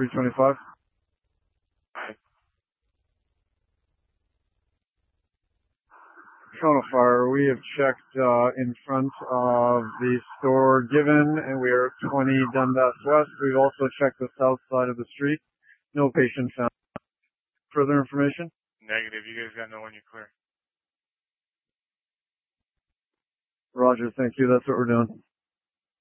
325. Showing a fire. We have checked in front of the store Given, and we are at 20 Dundas West. We've also checked the south side of the street. No patient found. Further information? Negative. You guys got no one, you're clear. Roger, thank you. That's what we're doing.